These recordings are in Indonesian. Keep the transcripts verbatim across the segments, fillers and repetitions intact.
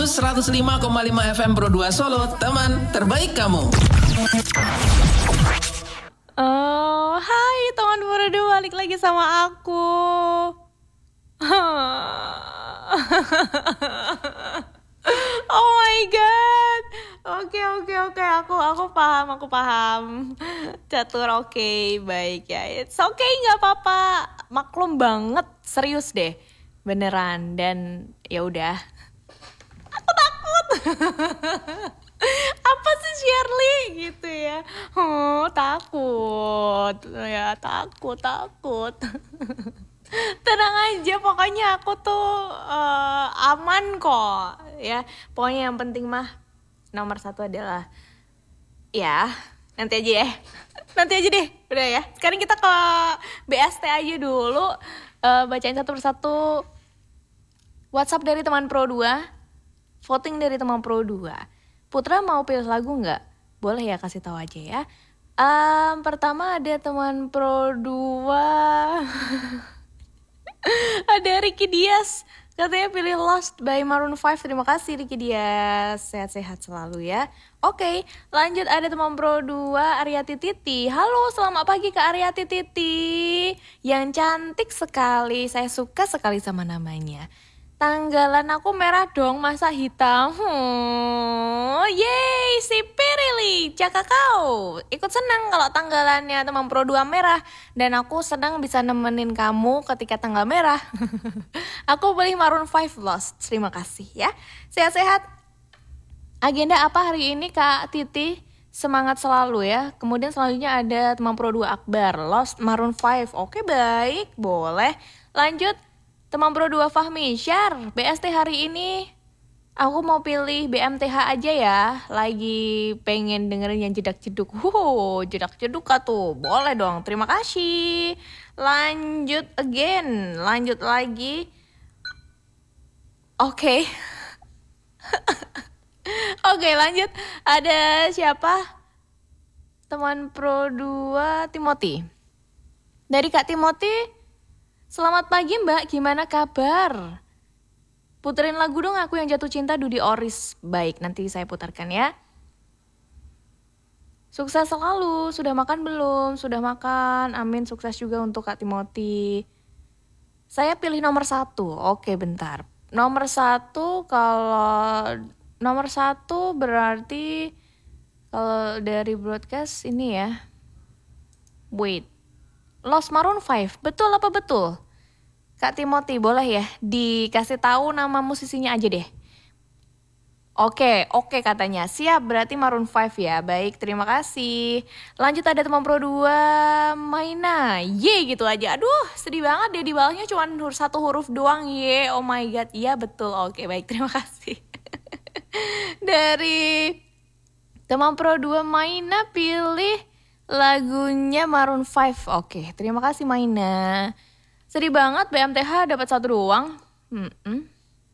Pulus seratus lima koma lima F M Pro dua Solo, teman terbaik kamu. Oh, hai teman Pro dua, balik lagi sama aku. Oh my god. Oke oke oke aku aku paham aku paham. Catur oke okay, baik ya. It's okay nggak apa-apa. Maklum banget, serius deh. Beneran dan ya udah. Aku takut. Apa sih Shirley gitu ya? Oh, takut. Ya, takut, takut. Tenang aja, pokoknya aku tuh uh, aman kok ya. Pokoknya yang penting mah nomor satu adalah ya nanti aja ya. Nanti aja deh, udah ya. Sekarang kita ke B S T aja dulu, uh, bacain satu persatu WhatsApp dari teman Pro dua, voting dari teman Pro dua. Putra mau pilih lagu nggak? Boleh ya, kasih tahu aja ya. Um, pertama ada teman Pro dua. Ada Ricky Diaz, katanya pilih Lost by Maroon five. Terima kasih Ricky Diaz, sehat-sehat selalu ya. Oke, lanjut ada teman Pro dua, Aryati Titi. Halo, selamat pagi ke Aryati Titi, yang cantik sekali. Saya suka sekali sama namanya. Tanggalan aku merah dong, masa hitam? Hmm, yeay, si Pirili, cakak kau. Ikut senang kalau tanggalannya teman Pro dua merah. Dan aku senang bisa nemenin kamu ketika tanggal merah. Aku beli Maroon five Lost, terima kasih ya. Sehat-sehat. Agenda apa hari ini Kak Titi? Semangat selalu ya. Kemudian selanjutnya ada teman Pro dua Akbar, Lost Maroon five. Oke baik, boleh. Lanjut. Teman Pro dua Fahmi, Syar, B S T hari ini aku mau pilih B M T H aja ya. Lagi pengen dengerin yang jedak-jeduk. Huh, jedak-jeduk tuh. Boleh dong, terima kasih. Lanjut again, lanjut lagi. Oke. Okay. Oke, okay, lanjut. Ada siapa? Teman Pro dua Timothy. Dari Kak Timothy, selamat pagi Mbak, gimana kabar? Puterin lagu dong Aku Yang Jatuh Cinta Dudi Oris. Baik, nanti saya putarkan ya. Sukses selalu, sudah makan belum? Sudah makan, amin, sukses juga untuk Kak Timothy. Saya pilih nomor satu, oke bentar. Nomor satu kalau, nomor satu berarti kalau dari broadcast ini ya. Wait. Lost Maroon five, betul apa betul? Kak Timothy, boleh ya dikasih tahu nama musisinya aja deh. Oke, oke katanya. Siap, berarti Maroon five ya. Baik, terima kasih. Lanjut ada teman Pro dua, Maina. Ye gitu aja. Aduh, sedih banget deh, di bawahnya cuma satu huruf doang. Ye, oh my god. Iya betul. Oke, baik, terima kasih. Dari teman Pro dua, Maina pilih lagunya Maroon five. Oke, terima kasih Maina. Sedih banget B M T H dapat satu doang. Hmm.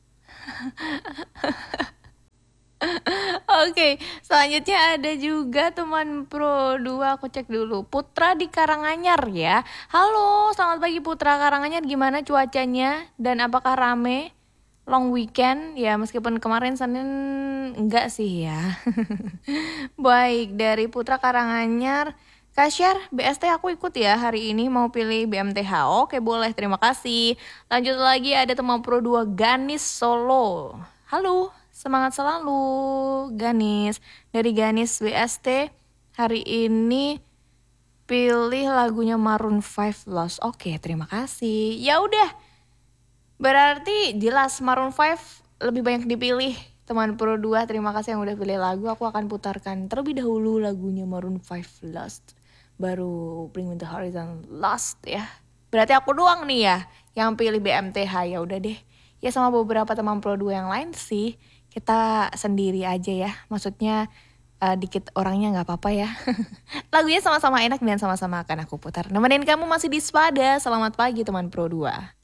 Oke, selanjutnya ada juga teman Pro dua, aku cek dulu. Putra di Karanganyar ya. Halo, selamat pagi Putra Karanganyar, gimana cuacanya? Dan apakah rame? Long weekend ya, meskipun kemarin Senin enggak sih ya. Baik, dari Putra Karanganyar, Kasyar, B S T aku ikut ya hari ini, mau pilih B M T H. Oke boleh, terima kasih. Lanjut lagi ada teman Pro dua, Ganis Solo. Halo, semangat selalu Ganis. Dari Ganis B S T hari ini pilih lagunya Maroon five Lost. Oke, terima kasih. Ya udah. Berarti jelas Maroon five lebih banyak dipilih. Teman Pro dua, terima kasih yang udah pilih lagu. Aku akan putarkan terlebih dahulu lagunya Maroon five Lost. Baru Bring Me The Horizon Lost ya. Berarti aku doang nih ya yang pilih B M T H. Ya udah deh. Ya sama beberapa teman Pro dua yang lain sih. Kita sendiri aja ya. Maksudnya uh, dikit orangnya gak apa-apa ya. Lagunya sama-sama enak dan sama-sama akan aku putar. Nemenin kamu masih di Spada. Selamat pagi teman Pro dua.